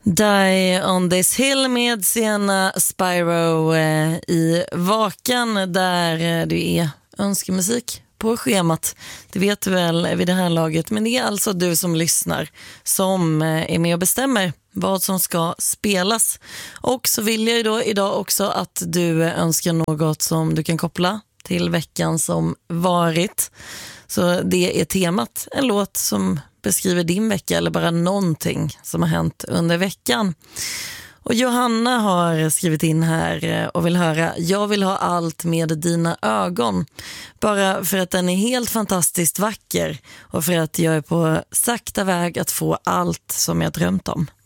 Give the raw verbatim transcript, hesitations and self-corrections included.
Die on this hill med Sienna Spyro eh, i Vakan där eh, det är önskemusik på schemat. Det vet du väl vid det här laget, men det är alltså du som lyssnar som eh, är med och bestämmer vad som ska spelas. Och så vill jag ju då idag också att du önskar något som du kan koppla till veckan som varit. Så det är temat, en låt som beskriver din vecka eller bara någonting som har hänt under veckan. Och Johanna har skrivit in här och vill höra Jag vill ha allt med dina ögon. Bara för att den är helt fantastiskt vacker och för att jag är på sakta väg att få allt som jag drömt om.